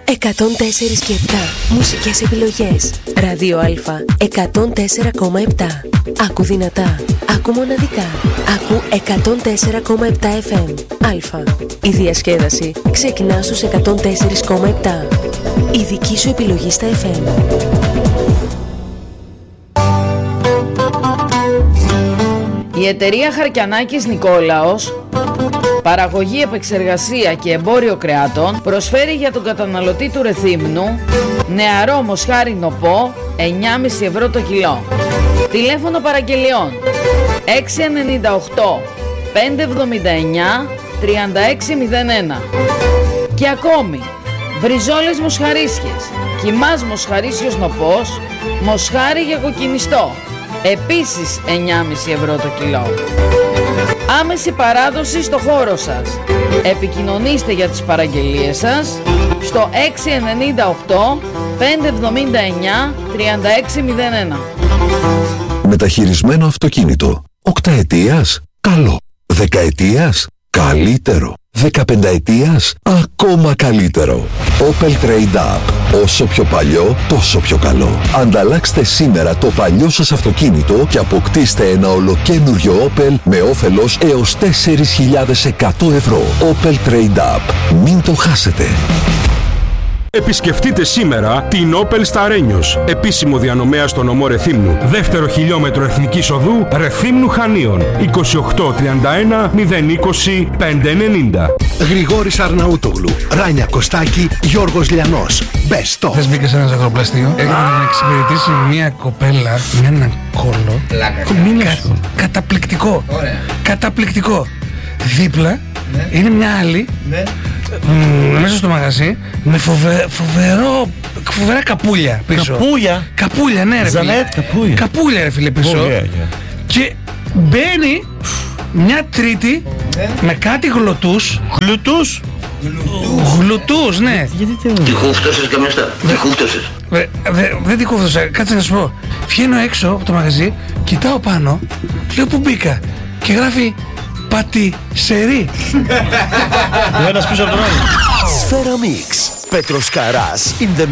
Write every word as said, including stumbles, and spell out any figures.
εκατόν τέσσερα και επτά μουσικές επιλογές. Ράδιο Α εκατόν τέσσερα κόμμα επτά. Άκου δυνατά, άκου μοναδικά. Άκου εκατόν τέσσερα κόμμα επτά εφ εμ. Α. Η διασκέδαση ξεκινά στους εκατόν τέσσερα κόμμα επτά. Η δική σου επιλογή στα εφ εμ. Η εταιρεία Χαρκιανάκης Νικόλαος, παραγωγή, επεξεργασία και εμπόριο κρεάτων, προσφέρει για τον καταναλωτή του Ρεθύμνου νεαρό μοσχάρι νοπό εννιά κόμμα πέντε ευρώ το κιλό. Τηλέφωνο παραγγελιών έξι εννιά οκτώ πέντε εβδομήντα εννιά τριάντα έξι μηδέν ένα. Και ακόμη μπριζόλες μοσχαρίσιες, κιμάς μοσχαρίσιος νοπός, μοσχάρι για κοκκινιστό, επίσης εννιά κόμμα πέντε ευρώ το κιλό. Άμεση παράδοση στο χώρο σας. Επικοινωνήστε για τις παραγγελίες σας στο έξι εννιά οκτώ πέντε εβδομήντα εννιά τριάντα έξι μηδέν ένα. Μεταχειρισμένο αυτοκίνητο. Οκταετίας, καλό. Δεκαετίας, καλύτερο. Δεκαπενταετίας, ακόμα καλύτερο. Opel Trade Up. Όσο πιο παλιό, τόσο πιο καλό. Ανταλλάξτε σήμερα το παλιό σας αυτοκίνητο και αποκτήστε ένα ολοκένουργιο Opel με όφελος έως τέσσερις χιλιάδες εκατό ευρώ. Opel Trade Up. Μην το χάσετε. Επισκεφτείτε σήμερα την Opel στα Ρένιος, επίσημο διανομέα στο νομό Ρεθύμνου. Δεύτερο χιλιόμετρο εθνικής οδού Ρεθύμνου Χανίων. είκοσι οκτώ τριάντα ένα μηδέν είκοσι πεντακόσια ενενήντα. Γρηγόρης Αρναούτογλου, Ράνια Κωστάκη, Γιώργος Λιανός. Best of. Θες μπήκε σε ένα ζαχαροπλαστείο, έκανε να εξυπηρετήσει μια κοπέλα με έναν κόλλο. Κα, καταπληκτικό. Ωραία. Καταπληκτικό. Δίπλα ναι. είναι μια άλλη. Ναι. Μ, μέσα στο μαγαζί με φοβε, φοβερό, φοβερά καπούλια πίσω. Καπούλια? Καπούλια, ναι ρε φίλε. Ζανέτ, καπούλια. Καπούλια ρε φίλε πίσω. Oh, yeah, yeah. Και μπαίνει μια τρίτη ναι. με κάτι γλωτούς. Γλωτούς? Γλωτούς, ναι. Γιατί τι Τι χούφτωσες καμιωστά, τι χούφτωσες. Δεν τη χούφτωσα, κάτσε να σου πω. Βγαίνω έξω από το μαγαζί, κοιτάω πάνω, λέω που μπήκα και γράφει πατησερί. Ο ένας πίσω από τον άλλο. Σφαίρα Mix. Πέτρος Καράς in the